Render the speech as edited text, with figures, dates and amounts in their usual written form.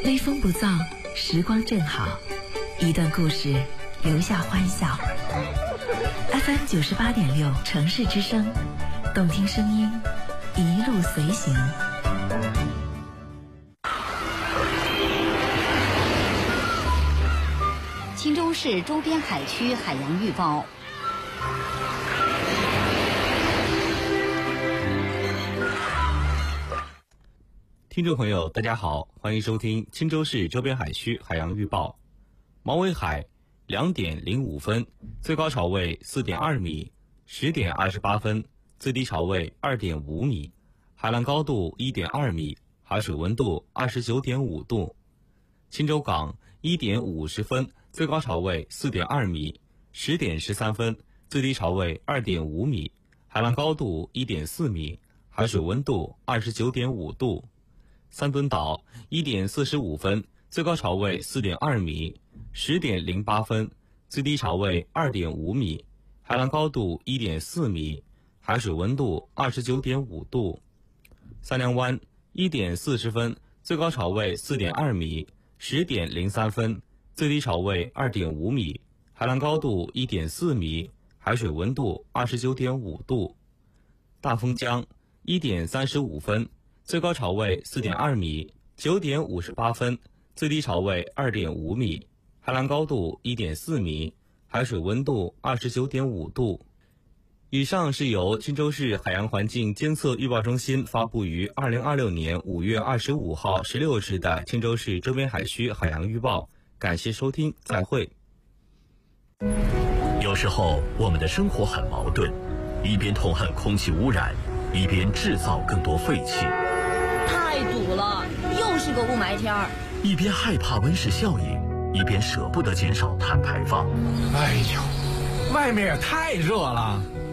微风不燥，时光正好，一段故事，留下欢笑。FM 98.6城市之声，动听声音，一路随行。 青州市周边海区海洋预报。 听众朋友大家好，欢迎收听青州市周边海区海洋预报。毛尾海2点05分，最高潮位4.2米；10点28分，最低潮位2.5米，海浪高度1.2米，海水温度29.5度。青州港1点50分，最高潮位4.2米；10点13分，最低潮位2.5米，海浪高度1.4米，海水温度29.5度。三墩岛1点45分，最高潮位4.2米；10点08分，最低潮位2.5米，海浪高度1.4米，海水温度29.5度。三梁湾1点40分，最高潮位4.2米；10点03分，最低潮位2.5米，海浪高度1.4米，海水温度29.5度。大丰江1点35分，最高潮位4.2米；9点58分，最低潮位2.5米，海浪高度1.4米，海水温度29.5度。以上是由青州市海洋环境监测预报中心发布于2026年5月25号16时的青州市周边海区海洋预报。感谢收听，再会。 有时候我们的生活很矛盾，一边痛恨空气污染，一边制造更多废气。 太堵了，又是个雾霾天儿。 一边害怕温室效应，一边舍不得减少碳排放。 哎呦，外面也太热了，